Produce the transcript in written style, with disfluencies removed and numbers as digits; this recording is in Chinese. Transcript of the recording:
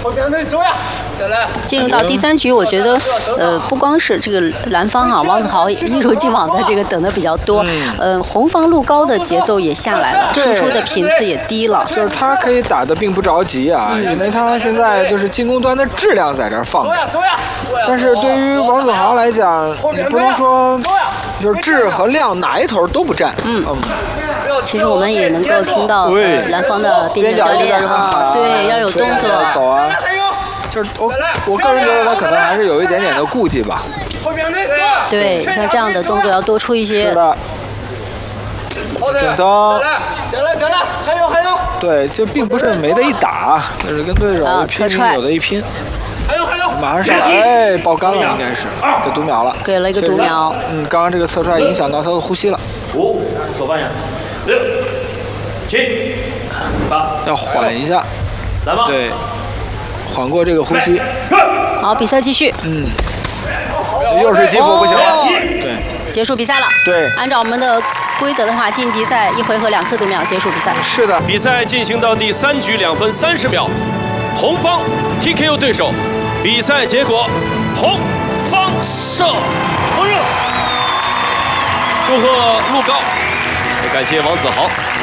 进入到第3局，我觉得不光是这个蓝方啊，王子豪一如既往的这个等的比较多，红方陆高的节奏也下来了，输出的频次也低了。 就是他可以打的并不着急啊，因为他现在就是进攻端的质量在这儿放着。但是对于王子豪来讲，你不能说就是质和量哪一头都不占。 其实我们也能够听到蓝方的边角教练啊，对，要有动作。 走啊！就是我个人觉得他可能还是有一点点的顾忌吧。 对，像这样的动作要多出一些。 是的。整灯。对，就并不是没得一打，就是跟对手拼命有的一拼。马上上来，哎，爆杆了，应该是给读秒了， 给了一个读秒。 刚刚这个侧踹影响到他的呼吸了。 5，手半下，6、7、8， 要缓一下。对，缓过这个呼吸。 好，比赛继续。 又是击负不行了。对， 结束比赛了。 对， 按照我们的规则的话，晋级赛1回合2次读秒结束比赛。 是的。 比赛进行到第3局2分30秒，红方 TKO 对手。比赛结果，红方胜。祝贺陆高，也感谢王子豪。